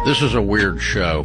This is a weird show.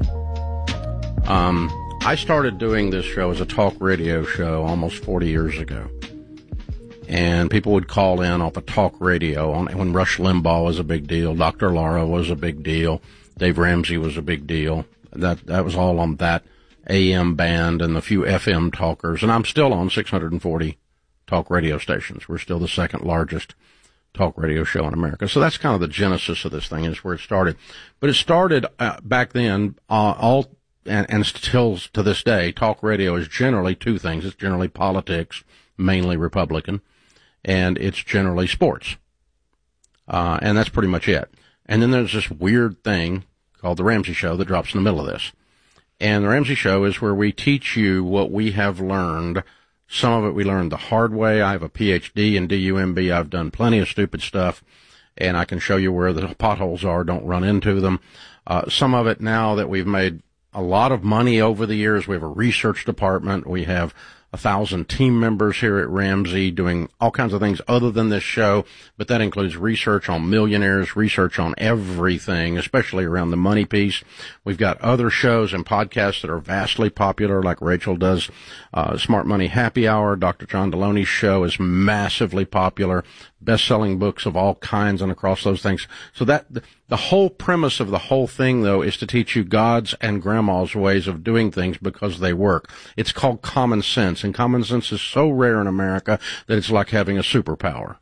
I started doing this show as a talk radio show almost 40 years ago. And people would call in off of talk radio when Rush Limbaugh was a big deal, Dr. Laura was a big deal, Dave Ramsey was a big deal. That was all on that AM band and the few FM talkers. And I'm still on 640 talk radio stations. We're still the second largest talk radio show in America. So that's kind of the genesis of this thing, is where it started. But it started back then, and still to this day, talk radio is generally two things. It's generally politics, mainly Republican, and it's generally sports. And that's pretty much it. And then there's this weird thing called The Ramsey Show that drops in the middle of this. And The Ramsey Show is where we teach you what we have learned. Some of it we learned the hard way. I have a PhD in DUMB. I've done plenty of stupid stuff, and I can show you where the potholes are. Don't run into them. Some of it now that we've made a lot of money over the years. We have a research department. We have 1,000 team members here at Ramsey doing all kinds of things other than this show, but that includes research on millionaires, research on everything, especially around the money piece. We've got other shows and podcasts that are vastly popular, like Rachel does Smart Money Happy Hour. Dr. John Deloney's show is massively popular, best-selling books of all kinds and across those things. So that the whole premise of the whole thing, though, is to teach you God's and Grandma's ways of doing things because they work. It's called common sense, and common sense is so rare in America that it's like having a superpower.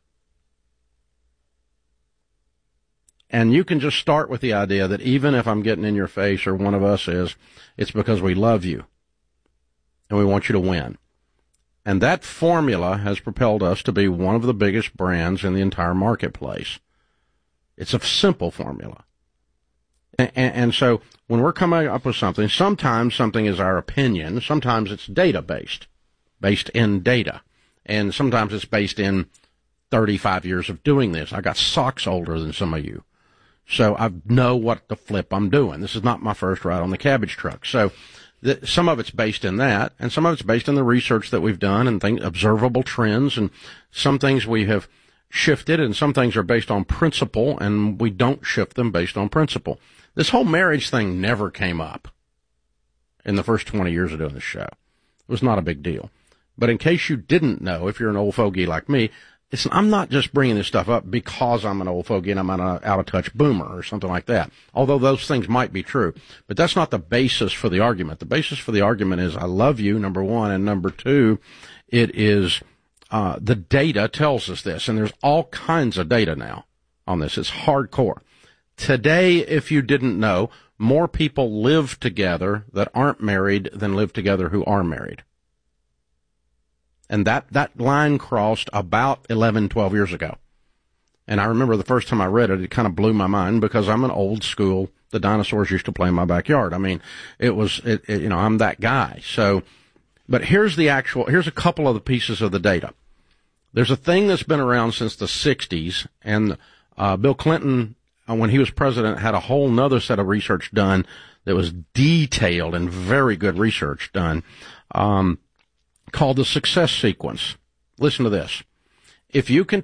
And you can just start with the idea that even if I'm getting in your face, or one of us is, it's because we love you and we want you to win. And that formula has propelled us to be one of the biggest brands in the entire marketplace. It's a simple formula. And so when we're coming up with something, sometimes something is our opinion, sometimes it's data-based, based in data. And sometimes it's based in 35 years of doing this. I got socks older than some of you. So I know what the flip I'm doing. This is not my first ride on the cabbage truck. So some of it's based in that, and some of it's based in the research that we've done and observable trends, and some things we have shifted, and some things are based on principle, and we don't shift them based on principle. This whole marriage thing never came up in the first 20 years of doing this show. It was not a big deal. But in case you didn't know, if you're an old fogey like me, I'm not just bringing this stuff up because I'm an old fogey and I'm an out-of-touch boomer or something like that, although those things might be true. But that's not the basis for the argument. The basis for the argument is I love you, number one, and number two, it is the data tells us this, and there's all kinds of data now on this. It's hardcore. Today, if you didn't know, more people live together that aren't married than live together who are married. And that line crossed about 11, 12 years ago. And I remember the first time I read it, it kind of blew my mind because I'm an old school. The dinosaurs used to play in my backyard. I mean, I'm that guy. So, but here's a couple of the pieces of the data. There's a thing that's been around since the 60s, and Bill Clinton, when he was president, had a whole nother set of research done that was detailed and very good research done, called the success sequence. Listen to this. If you can